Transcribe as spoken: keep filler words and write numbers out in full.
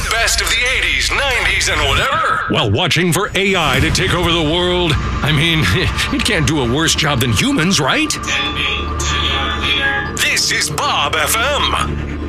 best of the eighties, nineties, and whatever, while watching for A I to take over the world. I mean, it can't do a worse job than humans, right? This is Bob F M.